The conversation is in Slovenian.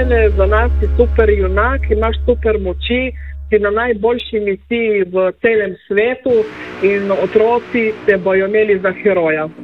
mene, za nas si super junak, imaš super moči, si na najboljši misiji v celem svetu in otroci te bojo imeli za heroja.